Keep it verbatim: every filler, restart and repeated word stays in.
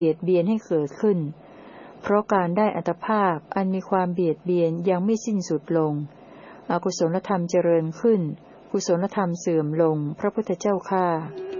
บียดเบียนให้เกิดขึ้นเพราะการได้อัตภาพอันมีความเบียดเบียนยังไม่สิ้นสุดลงอกุศลธรรมเจริญขึ้นกุศลธรรมเสื่อมลงพระพุทธเจ้าข้า